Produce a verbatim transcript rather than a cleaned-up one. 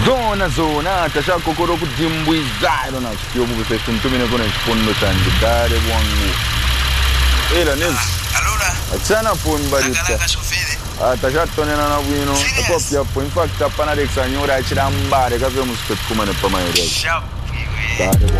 zona zona tashakokoro kudimbwiza irona chipyo mu session tumine kone chipondo chanje dare bwangu ela nezi allora atsana phone barita atashatonena na bwino kopya po in fact apana Alex anyora achirambare kave mu step kumane pamaere ciao